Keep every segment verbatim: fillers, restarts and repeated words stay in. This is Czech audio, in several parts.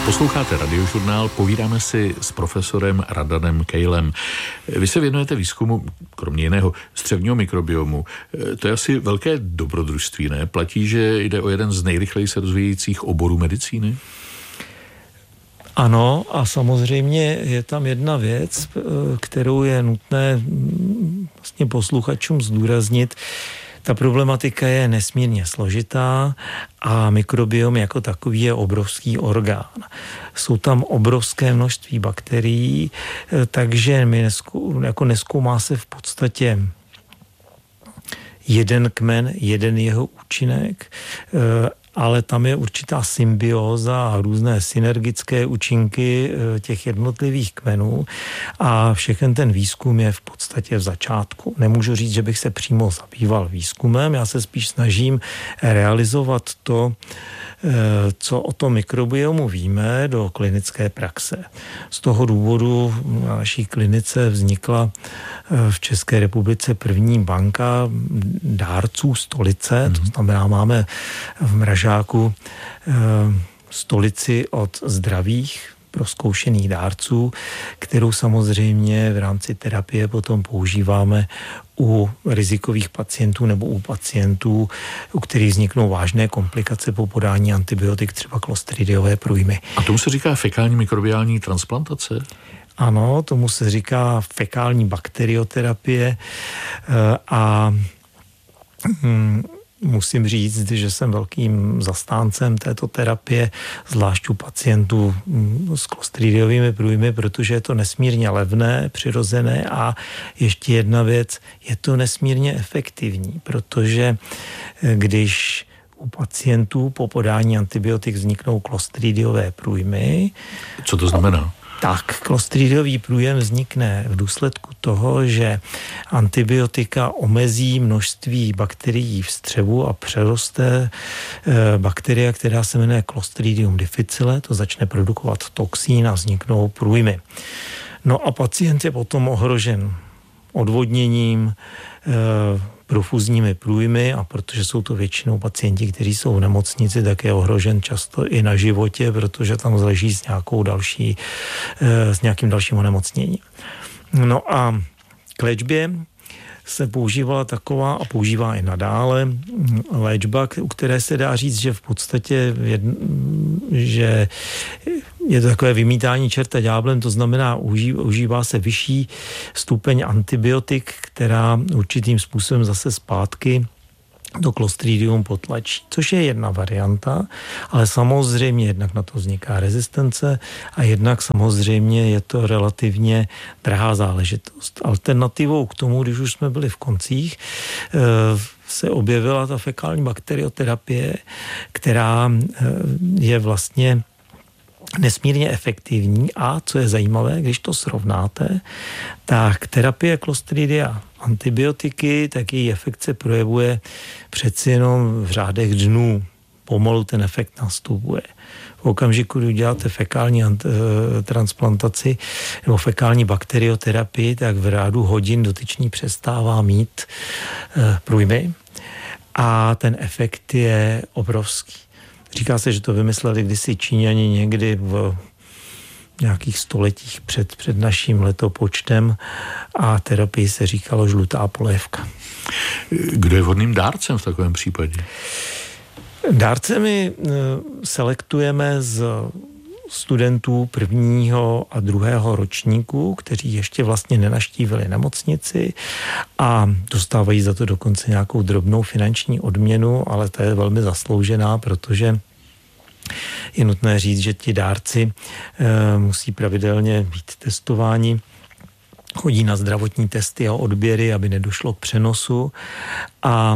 Posloucháte Radiožurnál, povídáme si s profesorem Radanem Kejlem. Vy se věnujete výzkumu, kromě jiného, střevního mikrobiomu. To je asi velké dobrodružství, ne? Platí, že jde o jeden z nejrychleji se rozvíjejících oborů medicíny? Ano, a samozřejmě je tam jedna věc, kterou je nutné vlastně posluchačům zdůraznit. Ta problematika je nesmírně složitá a mikrobiom jako takový je obrovský orgán. Jsou tam obrovské množství bakterií, takže my neskou, jako nezkoumá se v podstatě jeden kmen, jeden jeho účinek, ale tam je určitá symbióza a různé synergické účinky těch jednotlivých kmenů a všechen ten výzkum je v podstatě v začátku. Nemůžu říct, že bych se přímo zabýval výzkumem, já se spíš snažím realizovat to, co o tom mikrobiomu víme, do klinické praxe. Z toho důvodu na naší klinice vznikla v České republice první banka dárců stolice, to znamená, máme v mražáku stolici od zdravých prozkoušených dárců, kterou samozřejmě v rámci terapie potom používáme u rizikových pacientů nebo u pacientů, u kterých vzniknou vážné komplikace po podání antibiotik, třeba klostridiové průjmy. A tomu se říká fekální mikrobiální transplantace? Ano, tomu se říká fekální bakterioterapie a musím říct, že jsem velkým zastáncem této terapie, zvlášť u pacientů s klostridiovými průjmy, protože je to nesmírně levné, přirozené a ještě jedna věc, je to nesmírně efektivní, protože když u pacientů po podání antibiotik vzniknou klostridiové průjmy. Co to znamená? Tak, klostridiový průjem vznikne v důsledku toho, že antibiotika omezí množství bakterií v střevu a přeroste bakterie, která se jmenuje Clostridium difficile, to začne produkovat toxín a vzniknou průjmy. No a pacient je potom ohrožen odvodněním, profuzními průjmy a protože jsou to většinou pacienti, kteří jsou v nemocnici, tak je ohrožen často i na životě, protože tam leží s nějakou další, s nějakým dalším onemocněním. No a k léčbě se používala taková a používá i nadále léčba, u které se dá říct, že v podstatě je, že je to takové vymítání čerta ďáblem, to znamená, užívá se vyšší stupeň antibiotik, která určitým způsobem zase zpátky to Clostridium potlačí, což je jedna varianta, ale samozřejmě jednak na to vzniká rezistence a jednak samozřejmě je to relativně drahá záležitost. Alternativou k tomu, když už jsme byli v koncích, se objevila ta fekální bakterioterapie, která je vlastně nesmírně efektivní a co je zajímavé, když to srovnáte, tak terapie Clostridia antibiotiky, tak její efekt se projevuje přeci jenom v řádech dnů. Pomalu ten efekt nastupuje. V okamžiku, kdy děláte fekální transplantaci nebo fekální bakterioterapii, tak v řádu hodin dotyčný přestává mít průjmy a ten efekt je obrovský. Říká se, že to vymysleli kdysi Číňani někdy v nějakých stoletích před, před naším letopočtem a terapii se říkalo žlutá polévka. Kdo je vhodným dárcem v takovém případě? Dárce my selektujeme z studentů prvního a druhého ročníku, kteří ještě vlastně nenaštívili nemocnici a dostávají za to dokonce nějakou drobnou finanční odměnu, ale ta je velmi zasloužená, protože je nutné říct, že ti dárci e, musí pravidelně být testováni, chodí na zdravotní testy a odběry, aby nedošlo k přenosu a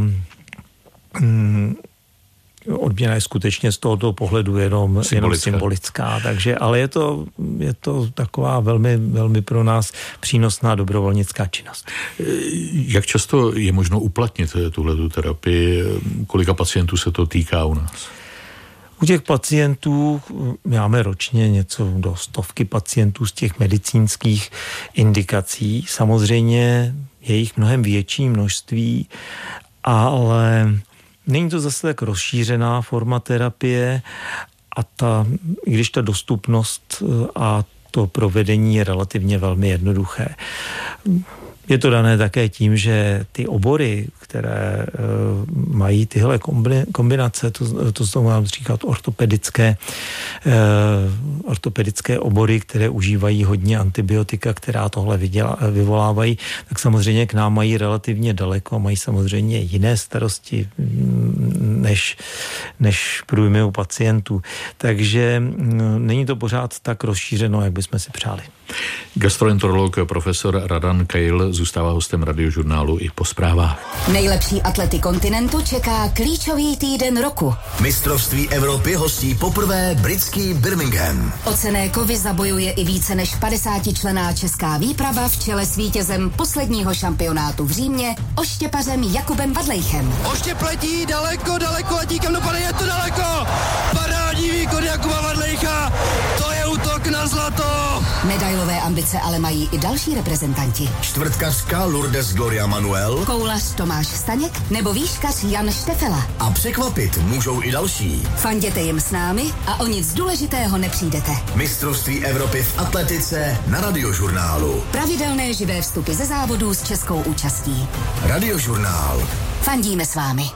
mm, odměna je skutečně z tohoto pohledu jenom symbolická. jenom symbolická, takže, ale je to, je to taková velmi, velmi pro nás přínosná dobrovolnická činnost. Jak často je možno uplatnit tuhletu terapii? Kolika pacientů se to týká u nás? U těch pacientů máme ročně něco do stovky pacientů z těch medicínských indikací. Samozřejmě je jich mnohem větší množství, ale není to zase tak rozšířená forma terapie a ta, i když ta dostupnost a to provedení je relativně velmi jednoduché. Je to dané také tím, že ty obory, které uh, mají tyhle kombinace, to, to jsou mám říkat ortopedické, uh, ortopedické obory, které užívají hodně antibiotika, která tohle vyděla, vyvolávají, tak samozřejmě k nám mají relativně daleko, mají samozřejmě jiné starosti než, než průjmy u pacientů. Takže um, není to pořád tak rozšířeno, jak bychom si přáli. Gastroenterolog profesor Radan Keil zůstává hostem Radiožurnálu i po zprávách. Nejlepší atlety kontinentu čeká klíčový týden roku. Mistrovství Evropy hostí poprvé britský Birmingham. O cenné kovy zabojuje i více než padesátičlenná česká výprava v čele s vítězem posledního šampionátu v Římě, oštěpařem Jakubem Vadlejchem. Oštěp letí daleko, daleko a díkem dopadne, je to daleko! Parádní výkon Jakuba Vadlejcha, to je útok na zlato! Medailové ambice ale mají i další reprezentanti. Čtvrtkařka Lourdes Gloria Manuel, koulař Tomáš Staněk nebo výškař Jan Štefela. A překvapit můžou i další. Fanděte jim s námi a o nic důležitého nepřijdete. Mistrovství Evropy v atletice na Radiožurnálu. Pravidelné živé vstupy ze závodů s českou účastí. Radiožurnál. Fandíme s vámi.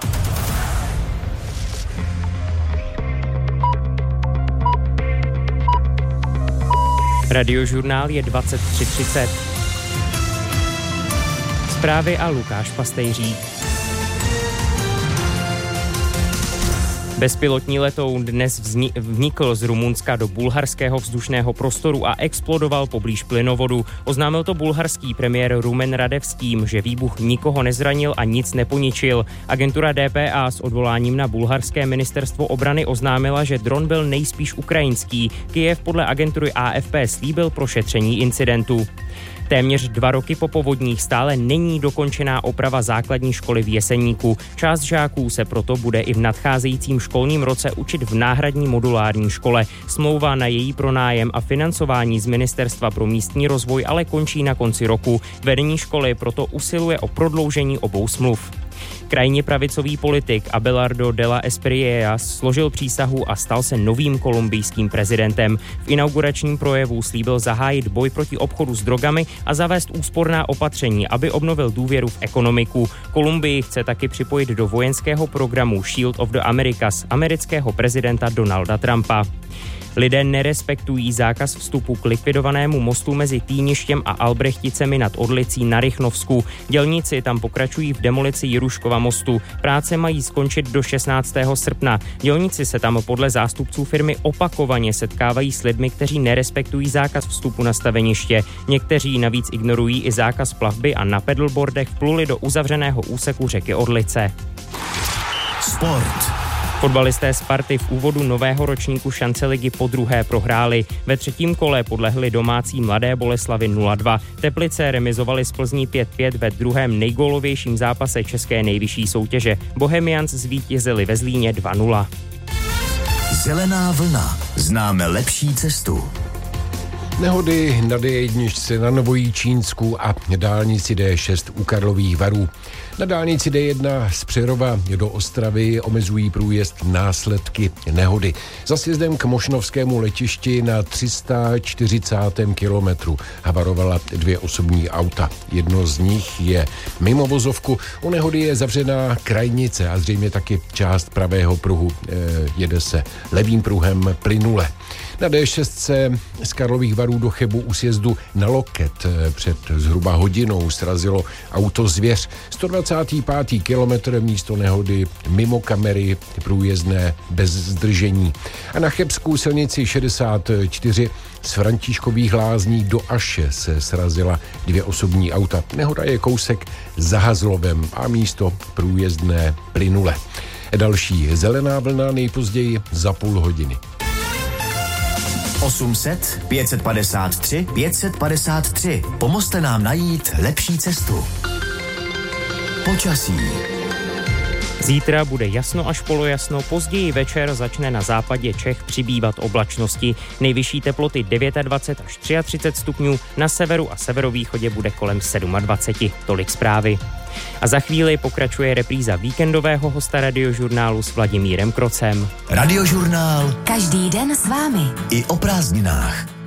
Radiožurnál je dvacet tři třicet. Zprávy a Lukáš Pastejřík. Bezpilotní letoun dnes vnikl z Rumunska do bulharského vzdušného prostoru a explodoval poblíž plynovodu. Oznámil to bulharský premiér Rumen Radev s tím, že výbuch nikoho nezranil a nic neponičil. Agentura D P A s odvoláním na bulharské ministerstvo obrany oznámila, že dron byl nejspíš ukrajinský. Kyjev podle agentury A F P slíbil prošetření incidentu. Téměř dva roky po povodních stále není dokončená oprava základní školy v Jeseníku. Část žáků se proto bude i v nadcházejícím školním roce učit v náhradní modulární škole. Smlouva na její pronájem a financování z Ministerstva pro místní rozvoj ale končí na konci roku. Vedení školy proto usiluje o prodloužení obou smluv. Krajně pravicový politik Abelardo Della Espriella složil přísahu a stal se novým kolumbijským prezidentem. V inauguračním projevu slíbil zahájit boj proti obchodu s drogami a zavést úsporná opatření, aby obnovil důvěru v ekonomiku. Kolumbii chce taky připojit do vojenského programu Shield of the Americas amerického prezidenta Donalda Trumpa. Lidé nerespektují zákaz vstupu k likvidovanému mostu mezi Týništěm a Albrechticemi nad Orlicí na Rychnovsku. Dělníci tam pokračují v demolici Jiruškova mostu. Práce mají skončit do šestnáctého srpna. Dělníci se tam podle zástupců firmy opakovaně setkávají s lidmi, kteří nerespektují zákaz vstupu na staveniště. Někteří navíc ignorují i zákaz plavby a na pedalboardech vpluli do uzavřeného úseku řeky Orlice. Sport. Fotbalisté Sparty v úvodu nového ročníku šance ligy podruhé prohráli. Ve třetím kole podlehli domácí Mladé Boleslavi nula dva. Teplice remizovali z Plzní pět pět ve druhém nejgólovějším zápase české nejvyšší soutěže. Bohemians zvítězili ve Zlíně dva nula. Zelená vlna. Známe lepší cestu. Nehody na D jedna na Novojičínsku a dálnici D šest u Karlových Varů. Na dálnici D jedna z Přerova do Ostravy omezují průjezd následky nehody. Za sjezdem k Mošnovskému letišti na tři sta čtyřicátém kilometru havarovala dvě osobní auta. Jedno z nich je mimo vozovku. U nehody je zavřená krajnice a zřejmě taky část pravého pruhu. E, jede se levým pruhem plynule. Na D šest se z Karlových Varů do Chebu u sjezdu na Loket před zhruba hodinou srazilo auto Zvěř. sto dvacátý pátý kilometr místo nehody mimo kamery průjezdné bez zdržení. A na chebskou silnici šedesát čtyři z Františkových Lázní do Aše se srazila dvě osobní auta. Nehoda je kousek za Hazlovem a místo průjezdné plynule. Další zelená vlna nejpozději za půl hodiny. osm set, pět set padesát tři, pět set padesát tři. Pomozte nám najít lepší cestu. Počasí. Zítra bude jasno až polojasno, později večer začne na západě Čech přibývat oblačnosti. Nejvyšší teploty dvacet devět až třicet tři stupňů, na severu a severovýchodě bude kolem dvacet sedm. Tolik zprávy. A za chvíli pokračuje repríza víkendového hosta Radiožurnálu s Vladimírem Krocem. Radiožurnál. Každý den s vámi. I o prázdninách.